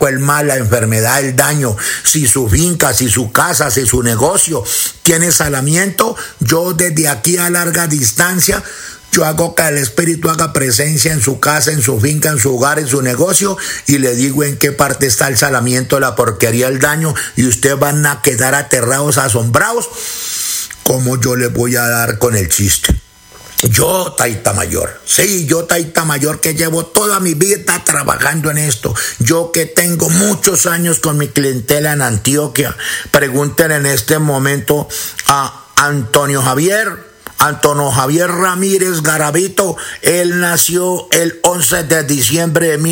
el mal, la enfermedad, el daño, si su finca, si su casa, si su negocio tiene salamiento, yo desde aquí a larga distancia, yo hago que el Espíritu haga presencia en su casa, en su finca, en su hogar, en su negocio, y le digo en qué parte está el salamiento, la porquería, el daño, y ustedes van a quedar aterrados, asombrados, como yo les voy a dar con el chiste. Yo, Taita Mayor, sí, yo, Taita Mayor, que llevo toda mi vida trabajando en esto, yo que tengo muchos años con mi clientela en Antioquia, pregunten en este momento a Antonio Javier Ramírez Garavito. Él nació el 11 de diciembre de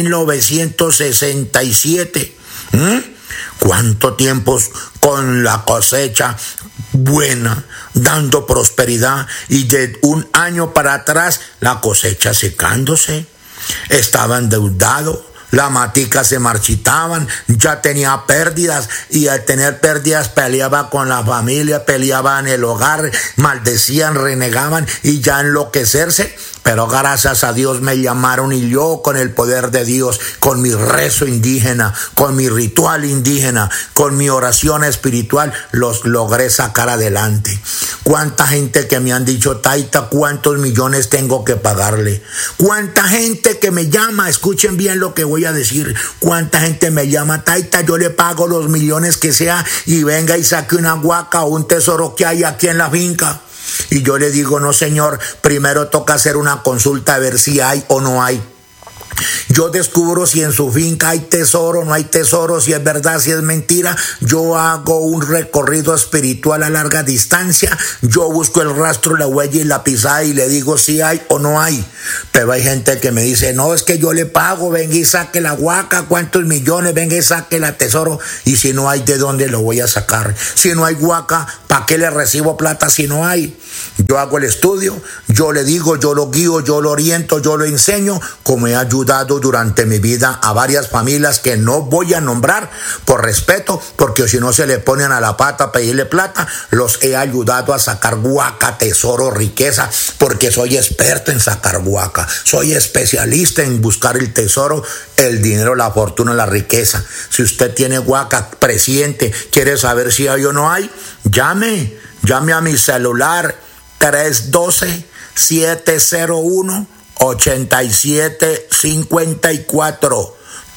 1967. ¿Cuánto tiempo con la cosecha buena, dando prosperidad, y de un año para atrás la cosecha secándose? Estaba endeudado, las maticas se marchitaban, ya tenía pérdidas, y al tener pérdidas peleaba con la familia, peleaba en el hogar, maldecían, renegaban, y ya enloquecerse. Pero gracias a Dios me llamaron, y yo con el poder de Dios, con mi rezo indígena, con mi ritual indígena, con mi oración espiritual, los logré sacar adelante. Cuánta gente que me han dicho: Taita, ¿cuántos millones tengo que pagarle? Cuánta gente que me llama, escuchen bien lo que voy a decir, cuánta gente me llama: Taita, yo le pago los millones que sea, y venga y saque una huaca o un tesoro que hay aquí en la finca. Y yo le digo: no, señor, primero toca hacer una consulta a ver si hay o no hay. Yo descubro si en su finca hay tesoro, no hay tesoro, si es verdad, si es mentira. Yo hago un recorrido espiritual a larga distancia. Yo busco el rastro, la huella y la pisada, y le digo si hay o no hay. Pero hay gente que me dice: no, es que yo le pago, venga y saque la huaca, ¿cuántos millones? Venga y saque la tesoro. Y si no hay, ¿de dónde lo voy a sacar? Si no hay huaca, ¿para qué le recibo plata si no hay? Yo hago el estudio, yo le digo, yo lo guío, yo lo oriento, yo lo enseño, como he ayudado durante mi vida a varias familias que no voy a nombrar por respeto, porque si no se le ponen a la pata a pedirle plata. Los he ayudado a sacar huaca, tesoro, riqueza, porque soy experto en sacar huaca, soy especialista en buscar el tesoro, el dinero, la fortuna, la riqueza. Si usted tiene huaca, presiente, quiere saber si hay o no hay, llame a mi celular 312-701-8754,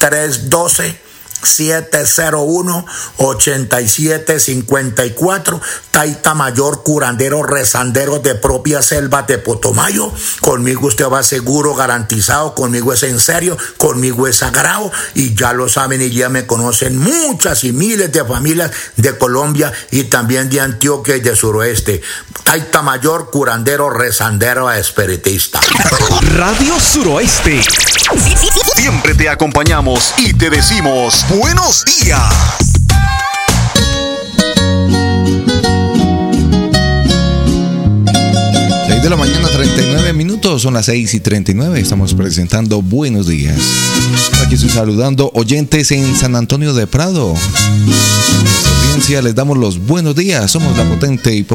312-701-8754, Taita Mayor, curandero, rezandero de propia selva de Putumayo. Conmigo usted va seguro, garantizado, conmigo es en serio, conmigo es sagrado, y ya lo saben y ya me conocen muchas y miles de familias de Colombia y también de Antioquia y de Suroeste. Taita Mayor, curandero, rezandero, espiritista. Radio Suroeste. Siempre te acompañamos y te decimos buenos días. 6 de la mañana, 39 minutos, son las 6:39. Estamos presentando Buenos Días. Aquí estoy saludando oyentes en San Antonio de Prado. Nuestra audiencia, les damos los buenos días. Somos la potente y